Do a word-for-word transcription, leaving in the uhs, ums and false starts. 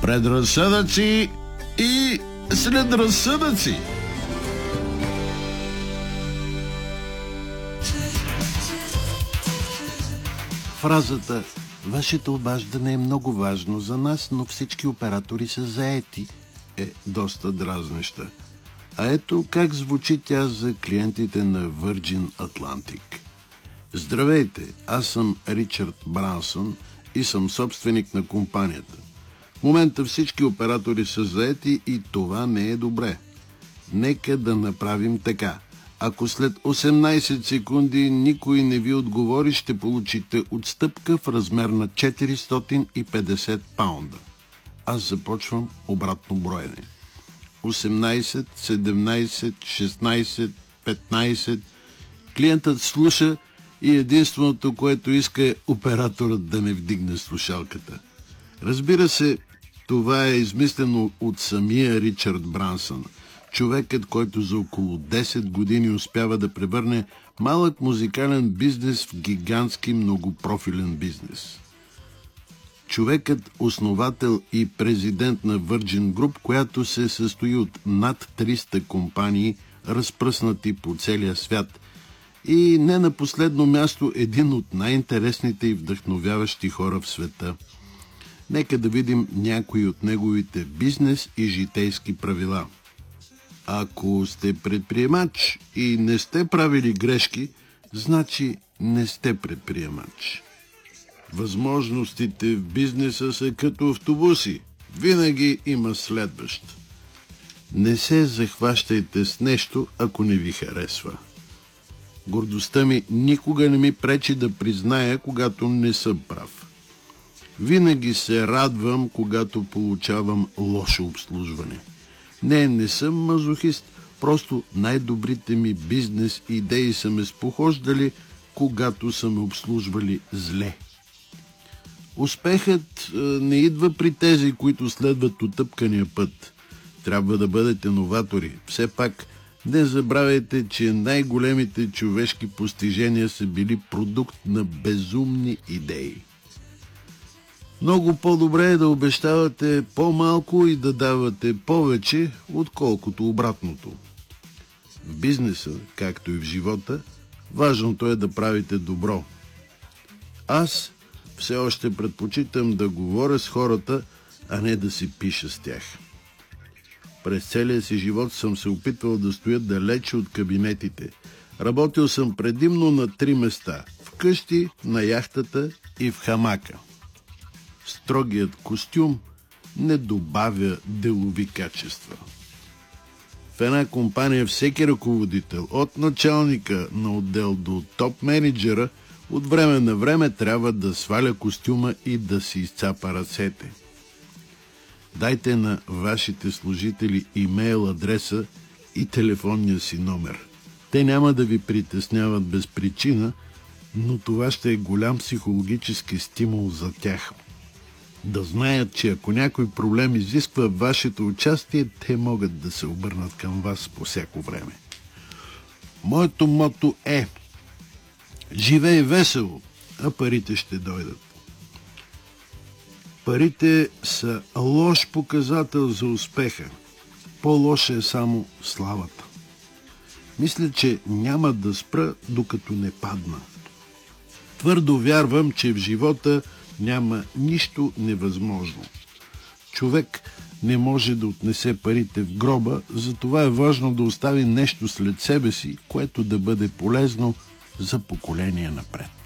предразсъдъци и следразсъдъци. Фразата "Вашето обаждане е много важно за нас, но всички оператори са заети" е доста дразнеща. А ето как звучи тя за клиентите на Virgin Atlantic. Здравейте, аз съм Ричард Брансън и съм собственик на компанията. В момента всички оператори са заети и това не е добре. Нека да направим така. Ако след осемнайсет секунди никой не ви отговори, ще получите отстъпка в размер на четиристотин и петдесет паунда. Аз започвам обратно броене. осемнайсет, седемнайсет, шестнайсет, петнайсет. Клиентът слуша и единственото, което иска, е операторът да не вдигне слушалката. Разбира се, това е измислено от самия Ричард Брансън, човекът, който за около десет години успява да превърне малък музикален бизнес в гигантски многопрофилен бизнес. Човекът, основател и президент на Virgin Group, която се състои от над триста компании, разпръснати по целия свят, и не на последно място един от най-интересните и вдъхновяващи хора в света. Нека да видим някои от неговите бизнес и житейски правила. Ако сте предприемач и не сте правили грешки, значи не сте предприемач. Възможностите в бизнеса са като автобуси. Винаги има следващ. Не се захващайте с нещо, ако не ви харесва. Гордостта ми никога не ми пречи да призная, когато не съм прав. Винаги се радвам, когато получавам лошо обслужване. Не, не съм мазохист, просто най-добрите ми бизнес идеи са ме спохождали, когато са ме обслужвали зле. Успехът не идва при тези, които следват утъпкания път. Трябва да бъдете новатори. Все пак не забравяйте, че най-големите човешки постижения са били продукт на безумни идеи. Много по-добре е да обещавате по-малко и да давате повече, отколкото обратното. В бизнеса, както и в живота, важното е да правите добро. Аз все още предпочитам да говоря с хората, а не да си пиша с тях. През целия си живот съм се опитвал да стоя далече от кабинетите. Работил съм предимно на три места – в къщи, на яхтата и в хамака. Строгият костюм не добавя делови качества. В една компания всеки ръководител, от началника на отдел до топ-менеджера, от време на време трябва да сваля костюма и да си изцапа ръцете. Дайте на вашите служители имейл адреса и телефонния си номер. Те няма да ви притесняват без причина, но това ще е голям психологически стимул за тях. Да знаят, че ако някой проблем изисква вашето участие, те могат да се обърнат към вас по всяко време. Моето мото е: живей весело, а парите ще дойдат. Парите са лош показател за успеха. По-лоша е само славата. Мисля, че няма да спра, докато не падна. Твърдо вярвам, че в живота няма нищо невъзможно. Човек не може да отнесе парите в гроба, затова е важно да остави нещо след себе си, което да бъде полезно за поколение напред.